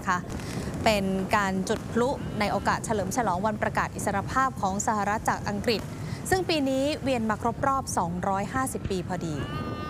นะคะเป็นการจุดพลุในโอกาสเฉลิมฉลองวันประกาศอิสรภาพของสหรัฐจากอังกฤษซึ่งปีนี้เวียนมาครบรอบ 250 ปีพอดี